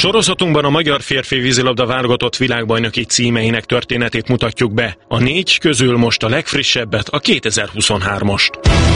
Sorozatunkban a magyar férfi vízilabda válogatott világbajnoki címeinek történetét mutatjuk be. A 4 közül most a legfrissebbet, a 2023-ast.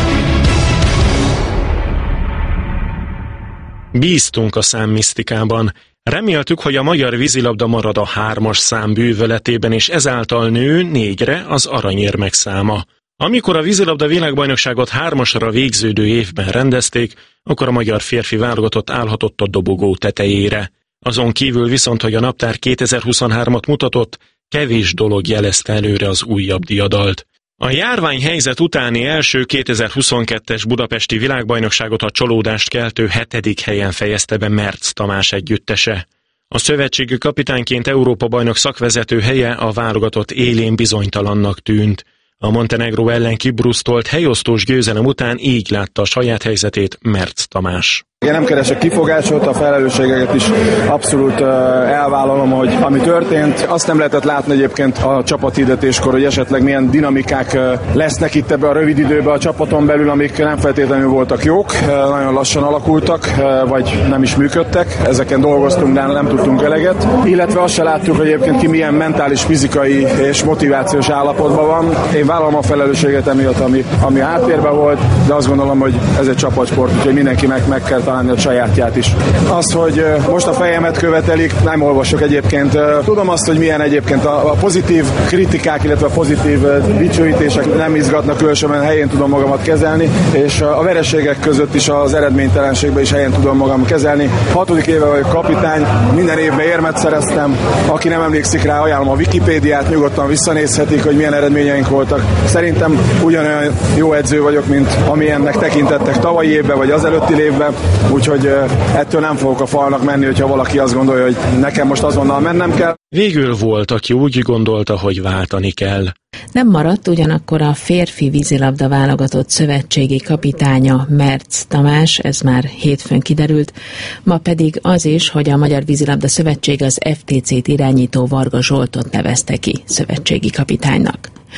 Bíztunk a számmisztikában. Reméltük, hogy a magyar vízilabda marad a 3-as szám bűvöletében, és ezáltal nő 4-re az aranyérmek száma. Amikor a vízilabda világbajnokságot 3-asra végződő évben rendezték, akkor a magyar férfi válogatott állhatott a dobogó tetejére. Azon kívül viszont, hogy a naptár 2023-at mutatott, kevés dolog jelezte előre az újabb diadalt. A járványhelyzet utáni első 2022-es budapesti világbajnokságot a csalódást keltő 7. helyen fejezte be Merc Tamás együttese. A szövetségi kapitányként Európa-bajnok szakvezető helye a válogatott élén bizonytalannak tűnt. A Montenegró ellen kibrusztolt helyosztós győzelem után így látta a saját helyzetét Merc Tamás. Én nem keresek kifogást, a felelősségeket is abszolút elvállalom, hogy ami történt. Azt nem lehetett látni egyébként a csapathirdetéskor, hogy esetleg milyen dinamikák lesznek itt ebbe a rövid időben a csapaton belül, amik nem feltétlenül voltak jók, nagyon lassan alakultak, vagy nem is működtek. Ezeken dolgoztunk, de nem tudtunk eleget. Illetve azt se láttuk, hogy egyébként ki milyen mentális, fizikai és motivációs állapotban van. Én vállalom a felelősséget emiatt, ami háttérben volt, de azt gondolom, hogy ez egy csapatsport, úgyhogy mindenkinek meg kell találni a sajátját is. Az, hogy most a fejemet követelik, nem olvasok egyébként. Tudom azt, hogy milyen egyébként a pozitív kritikák, illetve a pozitív dicsőítések nem izgatnak, különösen helyén tudom magamat kezelni, és a vereségek között is az eredménytelenségben is helyén tudom magam kezelni. 6. éve vagyok kapitány, minden évben érmet szereztem. Aki nem emlékszik rá, ajánlom a Wikipédiát, nyugodtan visszanézhetik, hogy milyen eredményeink voltak. Szerintem ugyanolyan jó edző vagyok, mint amilyennek tekintettek tavalyi évben vagy az előtti évben. Úgyhogy ettől nem fogok a falnak menni, hogyha valaki azt gondolja, hogy nekem most azonnal mennem kell. Végül volt, aki úgy gondolta, hogy váltani kell. Nem maradt ugyanakkor a férfi vízilabda válogatott szövetségi kapitánya Merc Tamás, ez már hétfőn kiderült, ma pedig az is, hogy a Magyar Vízilabda Szövetség az FTC-t irányító Varga Zsoltot nevezte ki szövetségi kapitánynak.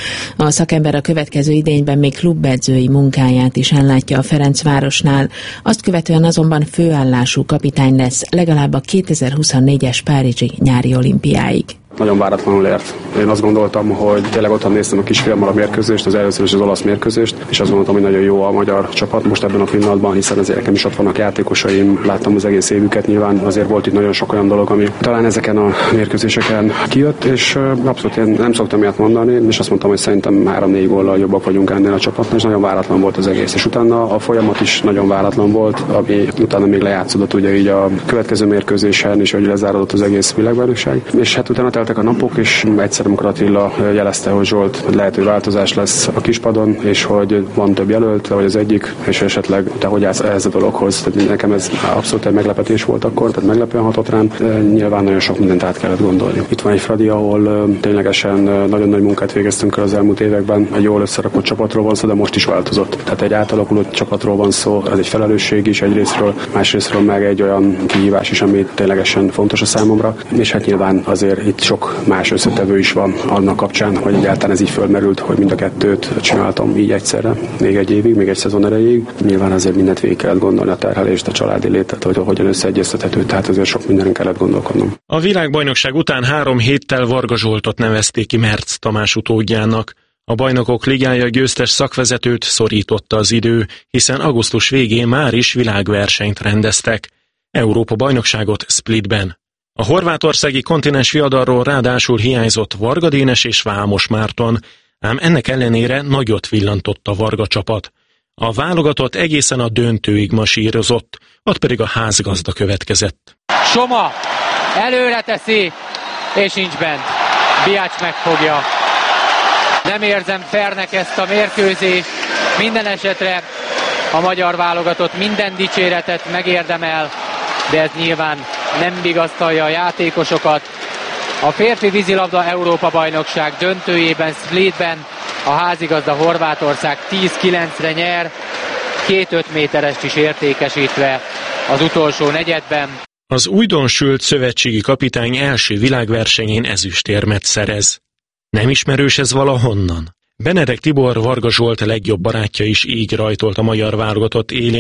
A szakember a következő idényben még klubedzői munkáját is ellátja a Ferencvárosnál, azt követően azonban főállású kapitány lesz legalább a 2024-es párizsi nyári olimpiáig. Nagyon váratlanul ért. Én azt gondoltam, hogy tényleg otthon néztem a kisfiammal a mérkőzést, az először is az olasz mérkőzést, és azt gondoltam, hogy nagyon jó a magyar csapat most ebben a pillanatban, hiszen azért nekem is ott vannak játékosaim, láttam az egész évüket, nyilván azért volt itt nagyon sok olyan dolog, ami talán ezeken a mérkőzéseken kijött, és abszolút én nem szoktam ilyet mondani, és azt mondtam, hogy szerintem 3-4 góllal jobbak vagyunk ennél a csapatnál, és nagyon váratlan volt az egész. És utána a folyamat is nagyon váratlan volt, ami utána még lejátszódott ugye így a következő mérkőzésen, és hogy lezárodott az egész világbajnokság. És hát utána teltek a napok, és egyszer, amikor Attila jelezte, hogy Zsolt, hogy lehető változás lesz a kispadon, és hogy van több jelölt, vagy az egyik, és esetleg te hogy állsz ehhez a dologhoz. Tehát nekem ez abszolút egy meglepetés volt akkor, tehát meglepően hatott rám. Nyilván nagyon sok mindent át kellett gondolni. Itt van egy Fradi, ahol ténylegesen nagyon nagy munkát végeztünk el az elmúlt években. Egy jól összerakott csapatról van szó, de most is változott. Tehát egy átalakuló csapatról van szó, ez egy felelősség is egyrésztről, másrésztről meg egy olyan kihívás is, ami ténylegesen fontos a számomra. És hát nyilván azért itt sok más összetevő is van annak kapcsán, hogy egyáltalán ez így fölmerült, hogy mind a kettőt csináltam így egyszerre, még egy évig, még egy szezon erejéig. Nyilván azért mindent végig kellett gondolni, a terhelést, a családi létet, hogy hogyan összeegyeztethető, tehát azért sok mindenen kellett gondolkodnom. A világbajnokság után 3 héttel Varga Zsoltot nevezték ki Merc Tamás utódjának. A Bajnokok Ligája győztes szakvezetőt szorította az idő, hiszen augusztus végén már is világversenyt rendeztek. Európa-bajnokságot Splitben. A horvátországi kontinens viadalról ráadásul hiányzott Varga Dénes és Vámos Márton, ám ennek ellenére nagyot villantott a Varga csapat. A válogatott egészen a döntőig masírozott, ott pedig a házgazda következett. Soma előre teszi, és nincs bent. Biács megfogja. Nem érzem fairnek ezt a mérkőzést. Minden esetre a magyar válogatott minden dicséretet megérdemel, de ez nyilván nem vigasztalja a játékosokat. A férfi vízilabda Európa-bajnokság döntőjében Splitben a házigazda Horvátország 10-9-re nyer, 2 5 méterest is értékesítve az utolsó negyedben. Az újdonsült szövetségi kapitány első világversenyén ezüstérmet szerez. Nem ismerős ez valahonnan? Benedek Tibor, Varga Zsolt legjobb barátja is így rajtolt a magyar válogatott élén,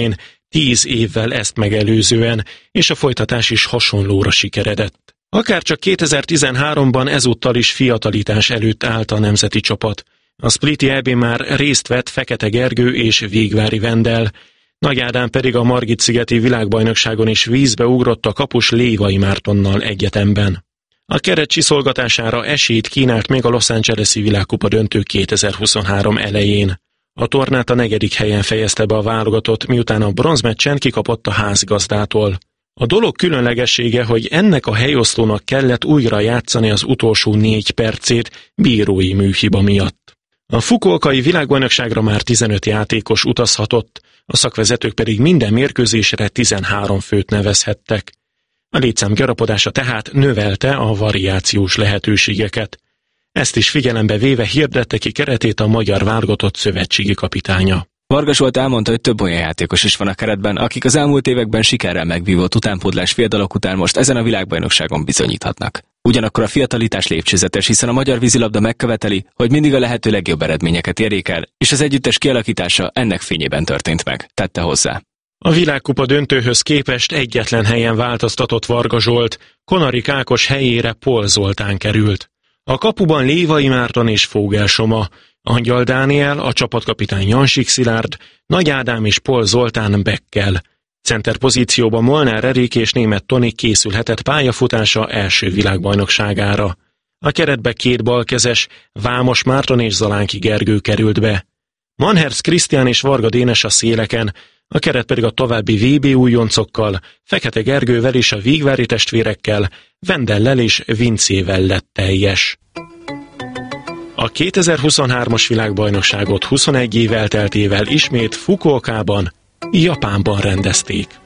10 évvel ezt megelőzően, és a folytatás is hasonlóra sikeredett. Akárcsak 2013-ban ezúttal is fiatalítás előtt állt a nemzeti csapat. A spliti EB-n már részt vett Fekete Gergő és Végvári Vendel, Nagy Ádám pedig a Margit-szigeti világbajnokságon is vízbe ugrott a kapus Lévai Mártonnal egyetemben. A keret csiszolgatására esélyt kínált még a Los Angeles-i világkupa döntő 2023 elején. A tornát a 4. helyen fejezte be a válogatott, miután a bronzmeccsen kikapott a házgazdától. A dolog különlegessége, hogy ennek a helyosztónak kellett újra játszani az utolsó 4 percét bírói műhiba miatt. A fukuokai világbajnokságra már 15 játékos utazhatott, a szakvezetők pedig minden mérkőzésre 13 főt nevezhettek. A létszám gyarapodása tehát növelte a variációs lehetőségeket. Ezt is figyelembe véve hirdette ki keretét a magyar válogatott szövetségi kapitánya. Varga Zsolt elmondta, hogy több olyan játékos is van a keretben, akik az elmúlt években sikerrel megvívott utánpótlás fiatalok után most ezen a világbajnokságon bizonyíthatnak. Ugyanakkor a fiatalitás lépcsőzetes, hiszen a magyar vízilabda megköveteli, hogy mindig a lehető legjobb eredményeket érjék el, és az együttes kialakítása ennek fényében történt meg, tette hozzá. A világkupa döntőhöz képest egyetlen helyen változtatott Varga Zsolt, Konarik Ákos helyére Pol Zoltán került. A kapuban Lévai Márton és Fogel Soma, Angyal Dániel, a csapatkapitány Jansik Szilárd, Nagy Ádám és Pol Zoltán Bekkel. Center pozícióban Molnár Erik és Németh Toni készülhetett pályafutása első világbajnokságára. A keretbe 2 balkezes, Vámos Márton és Zalánki Gergő került be. Manherz Krisztián és Varga Dénes a széleken, a keret pedig a további VB újoncokkal, Fekete Gergővel és a Végvári testvérekkel, Vendellel és Vincével lett teljes. A 2023-as világbajnokságot 21 év elteltével ismét Fukuokában, Japánban rendezték.